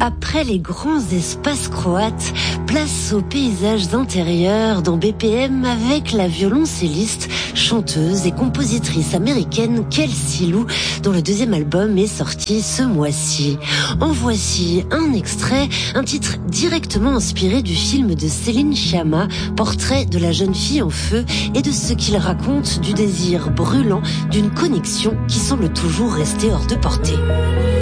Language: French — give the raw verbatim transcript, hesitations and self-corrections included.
Après les grands espaces croates, place aux paysages intérieurs dans B P M avec la violoncelliste, chanteuse et compositrice américaine Kelsey Lou, dont le deuxième album est sorti ce mois-ci. En voici un extrait, un titre directement inspiré du film de Céline Sciamma, Portrait de la jeune fille en feu, et de ce qu'il raconte du désir brûlant d'une connexion qui semble toujours rester hors de portée.